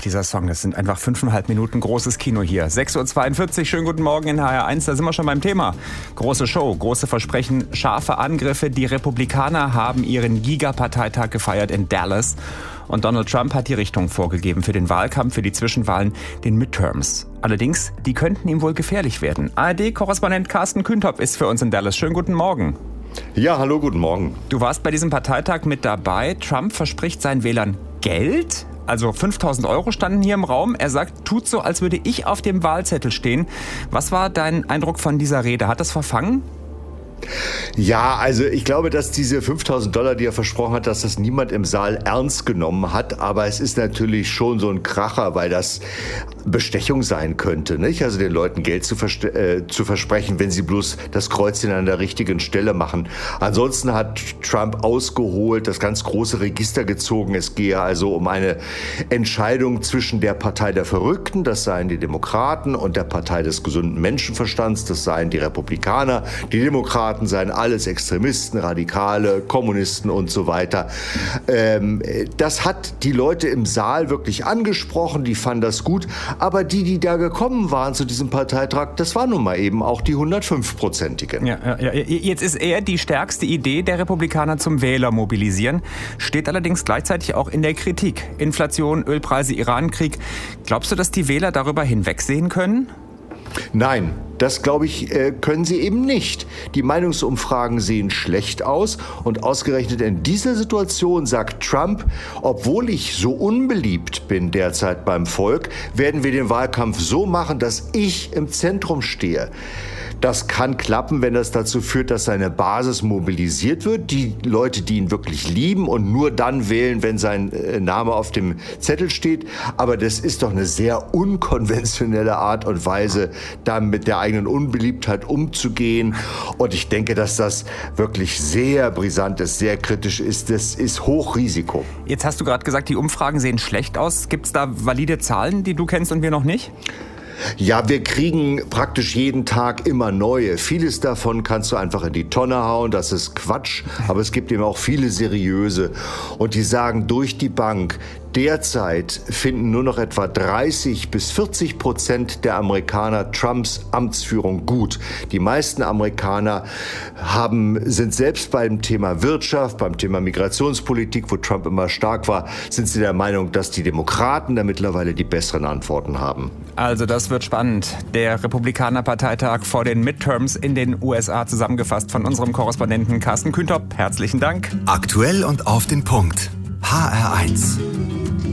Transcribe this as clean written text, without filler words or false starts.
dieser Song, das sind einfach 5,5 Minuten großes Kino hier. 6.42 Uhr, schönen guten Morgen in HR1, da sind wir schon beim Thema. Große Show, große Versprechen, scharfe Angriffe. Die Republikaner haben ihren Giga-Parteitag gefeiert in Dallas. Und Donald Trump hat die Richtung vorgegeben für den Wahlkampf, für die Zwischenwahlen, den Midterms. Allerdings, die könnten ihm wohl gefährlich werden. ARD-Korrespondent Carsten Küntop ist für uns in Dallas. Schönen guten Morgen. Ja, hallo, guten Morgen. Du warst bei diesem Parteitag mit dabei. Trump verspricht seinen Wählern Geld. Also 5.000 Euro standen hier im Raum. Er sagt, tut so, als würde ich auf dem Wahlzettel stehen. Was war dein Eindruck von dieser Rede? Hat das verfangen? Ja, also ich glaube, dass diese 5.000 $, die er versprochen hat, dass das niemand im Saal ernst genommen hat. Aber es ist natürlich schon so ein Kracher, weil das Bestechung sein könnte, nicht? Also den Leuten Geld zu versprechen, wenn sie bloß das Kreuzchen an der richtigen Stelle machen. Ansonsten hat Trump ausgeholt, das ganz große Register gezogen. Es gehe also um eine Entscheidung zwischen der Partei der Verrückten, das seien die Demokraten, und der Partei des gesunden Menschenverstands, das seien die Republikaner. Die Demokraten seien alles Extremisten, Radikale, Kommunisten und so weiter. Das hat die Leute im Saal wirklich angesprochen, die fanden das gut. Aber die da gekommen waren zu diesem Parteitag, das waren nun mal eben auch die 105-Prozentigen. Ja. Jetzt ist eher die stärkste Idee der Republikaner zum Wähler mobilisieren, steht allerdings gleichzeitig auch in der Kritik. Inflation, Ölpreise, Irankrieg. Glaubst du, dass die Wähler darüber hinwegsehen können? Nein, das glaube ich, können sie eben nicht. Die Meinungsumfragen sehen schlecht aus und ausgerechnet in dieser Situation sagt Trump, obwohl ich so unbeliebt bin derzeit beim Volk, werden wir den Wahlkampf so machen, dass ich im Zentrum stehe. Das kann klappen, wenn das dazu führt, dass seine Basis mobilisiert wird. Die Leute, die ihn wirklich lieben und nur dann wählen, wenn sein Name auf dem Zettel steht. Aber das ist doch eine sehr unkonventionelle Art und Weise, da mit der eigenen Unbeliebtheit umzugehen. Und ich denke, dass das wirklich sehr brisant ist, sehr kritisch ist. Das ist Hochrisiko. Jetzt hast du gerade gesagt, die Umfragen sehen schlecht aus. Gibt es da valide Zahlen, die du kennst und wir noch nicht? Ja, wir kriegen praktisch jeden Tag immer neue. Vieles davon kannst du einfach in die Tonne hauen, das ist Quatsch. Aber es gibt eben auch viele seriöse. Und die sagen durch die Bank, derzeit finden nur noch etwa 30-40% der Amerikaner Trumps Amtsführung gut. Die meisten Amerikaner sind selbst beim Thema Wirtschaft, beim Thema Migrationspolitik, wo Trump immer stark war, sind sie der Meinung, dass die Demokraten da mittlerweile die besseren Antworten haben. Also das wird spannend. Der Republikaner-Parteitag vor den Midterms in den USA, zusammengefasst von unserem Korrespondenten Carsten Küntop. Herzlichen Dank. Aktuell und auf den Punkt. HR1.